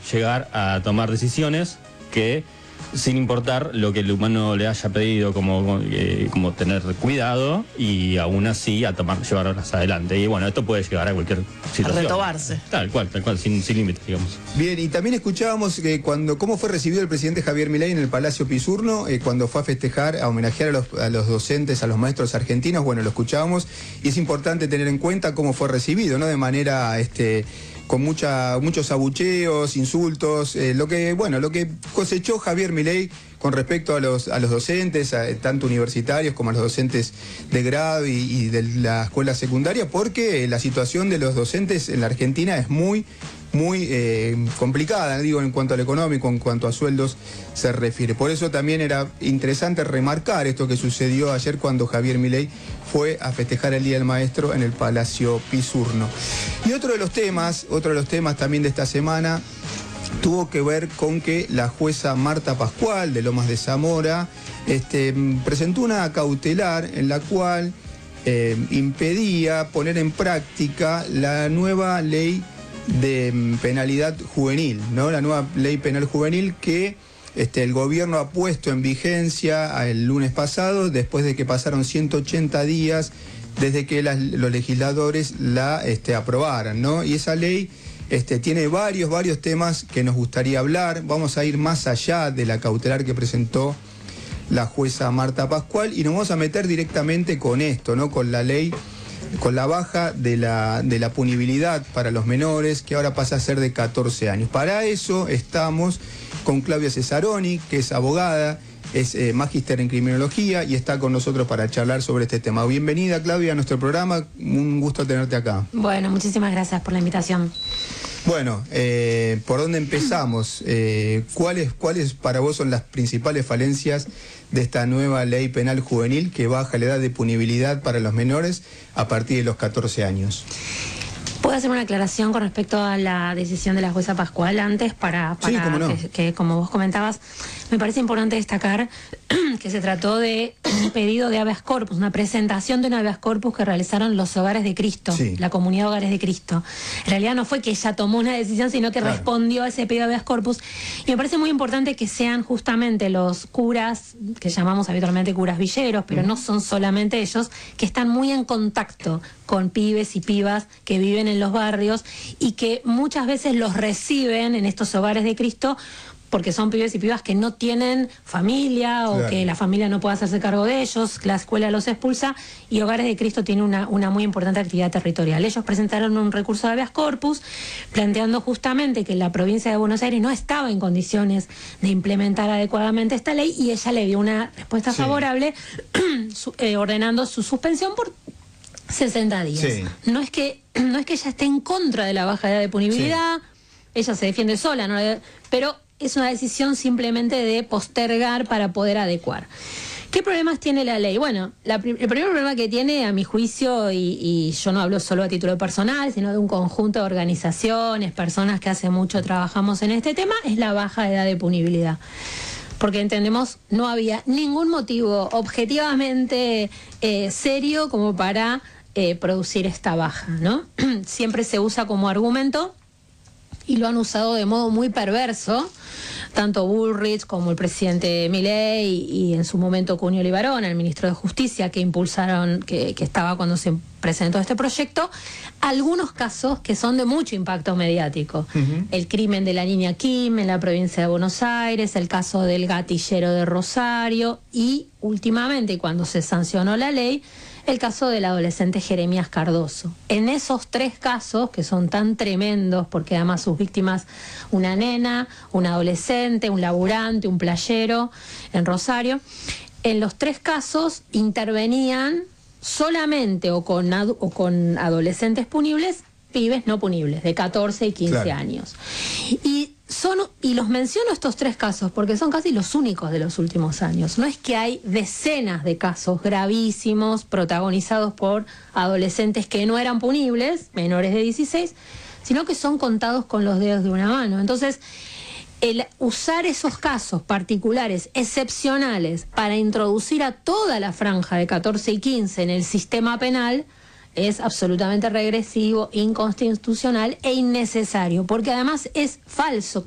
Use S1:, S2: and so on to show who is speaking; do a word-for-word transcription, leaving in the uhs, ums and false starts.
S1: llegar a tomar decisiones que, sin importar lo que el humano le haya pedido, como, eh, como tener cuidado y aún así a tomar, llevarlas adelante. Y bueno, esto puede llegar a cualquier situación.
S2: A retobarse.
S1: Tal cual, tal cual, sin, sin límites, digamos.
S3: Bien, y también escuchábamos que cuando cómo fue recibido el presidente Javier Milei en el Palacio Pisurno, eh, cuando fue a festejar, a homenajear a los, a los docentes, a los maestros argentinos. Bueno, lo escuchábamos y es importante tener en cuenta cómo fue recibido, ¿no? De manera... este con mucha, muchos abucheos, insultos, eh, lo que bueno, lo que cosechó Javier Milei con respecto a los, a los docentes, a, tanto universitarios como a los docentes de grado y, y de la escuela secundaria, porque la situación de los docentes en la Argentina es muy, muy eh, complicada, digo, en cuanto al económico, en cuanto a sueldos se refiere. Por eso también era interesante remarcar esto que sucedió ayer cuando Javier Milei fue a festejar el Día del Maestro en el Palacio Pisurno. Y otro de los temas, otro de los temas también de esta semana tuvo que ver con que la jueza Marta Pascual de Lomas de Zamora este, presentó una cautelar en la cual eh, impedía poner en práctica la nueva ley de penalidad juvenil, ¿no? La nueva ley penal juvenil que este, el gobierno ha puesto en vigencia el lunes pasado, después de que pasaron ciento ochenta días desde que las, los legisladores la este, aprobaran, ¿no? Y esa ley este, tiene varios, varios temas que nos gustaría hablar. Vamos a ir más allá de la cautelar que presentó la jueza Marta Pascual y nos vamos a meter directamente con esto, ¿no? Con la ley, con la baja de la, de la punibilidad para los menores, que ahora pasa a ser de catorce años. Para eso estamos con Claudia Cesaroni, que es abogada, es eh, magíster en criminología y está con nosotros para charlar sobre este tema. Bienvenida, Claudia, a nuestro programa. Un gusto tenerte acá.
S4: Bueno, muchísimas gracias por la invitación.
S3: Bueno, eh, ¿por dónde empezamos? Eh, ¿cuáles, ¿Cuáles para vos son las principales falencias de esta nueva ley penal juvenil que baja la edad de punibilidad para los menores a partir de los catorce años?
S4: ¿Puedo hacer una aclaración con respecto a la decisión de la jueza Pascual antes para, para
S3: sí, cómo no.
S4: que, que, como vos comentabas, me parece importante destacar que se trató de un pedido de habeas corpus, una presentación de un habeas corpus que realizaron los Hogares de Cristo, sí. La comunidad de Hogares de Cristo. En realidad no fue que ella tomó una decisión, sino que claro. respondió a ese pedido de habeas corpus. Y me parece muy importante que sean justamente los curas, que llamamos habitualmente curas villeros, pero uh-huh. no son solamente ellos, que están muy en contacto con pibes y pibas que viven en los barrios y que muchas veces los reciben en estos Hogares de Cristo porque son pibes y pibas que no tienen familia o claro. que la familia no puede hacerse cargo de ellos, la escuela los expulsa y Hogares de Cristo tiene una, una muy importante actividad territorial. Ellos presentaron un recurso de habeas corpus planteando justamente que la provincia de Buenos Aires no estaba en condiciones de implementar adecuadamente esta ley y ella le dio una respuesta sí. favorable su, eh, ordenando su suspensión por sesenta días. Sí. No es que no es que ella esté en contra de la baja edad de punibilidad, sí. ella se defiende sola, ¿no? Pero es una decisión simplemente de postergar para poder adecuar. ¿Qué problemas tiene la ley? Bueno, la, el primer problema que tiene, a mi juicio, y, y yo no hablo solo a título personal, sino de un conjunto de organizaciones, personas que hace mucho trabajamos en este tema, es la baja edad de punibilidad. Porque entendemos no había ningún motivo objetivamente eh, serio como para eh, producir esta baja, ¿no? Siempre se usa como argumento y lo han usado de modo muy perverso, tanto Bullrich como el presidente Milei y, y en su momento Cunio Libarón, el ministro de Justicia, que impulsaron, que, que estaba cuando se presentó este proyecto, algunos casos que son de mucho impacto mediático. Uh-huh. El crimen de la niña Kim en la provincia de Buenos Aires, el caso del gatillero de Rosario y últimamente, cuando se sancionó la ley, el caso del adolescente Jeremías Cardoso. En esos tres casos, que son tan tremendos, porque además sus víctimas, una nena, un adolescente, un laburante, un playero, en Rosario, en los tres casos intervenían solamente o con, ad, o con adolescentes punibles, pibes no punibles, de catorce y quince claro. años. Y son y los menciono estos tres casos porque son casi los únicos de los últimos años. No es que hay decenas de casos gravísimos protagonizados por adolescentes que no eran punibles, menores de dieciséis, sino que son contados con los dedos de una mano. Entonces, el usar esos casos particulares, excepcionales, para introducir a toda la franja de catorce y quince en el sistema penal es absolutamente regresivo, inconstitucional e innecesario, porque además es falso